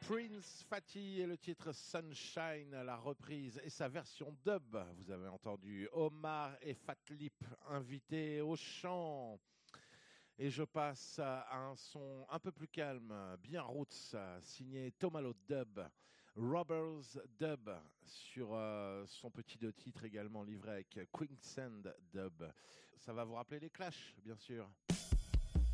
Prince Fatty et le titre Sunshine, la reprise et sa version dub. Vous avez entendu Omar et Fat Lip invités au chant. Et je passe à un son un peu plus calme, bien roots, signé Tomalo Dub, Robbers Dub, sur son petit deux titres également livré avec Quicksand Dub. Ça va vous rappeler les Clash, bien sûr.